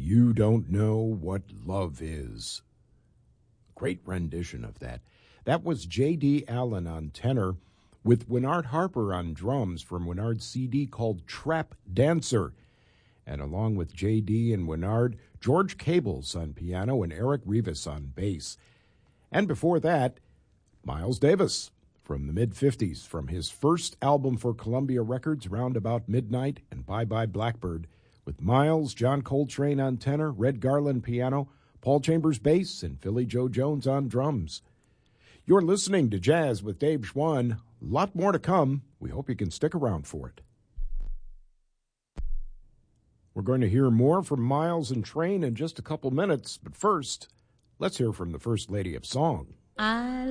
You Don't Know What Love Is. Great rendition of that. That was J.D. Allen on tenor with Winard Harper on drums from Winard's CD called Trap Dancer. And along with J.D. and Winard, George Cables on piano and Eric Rivas on bass. And before that, Miles Davis from the mid-'50s, from his first album for Columbia Records, Round About Midnight and Bye Bye Blackbird, with Miles, John Coltrane on tenor, Red Garland piano, Paul Chambers bass, and Philly Joe Jones on drums. You're listening to Jazz with Dave Schwann. A lot more to come. We hope you can stick around for it. We're going to hear more from Miles and Train in just a couple minutes, but first, let's hear from the First Lady of Song. I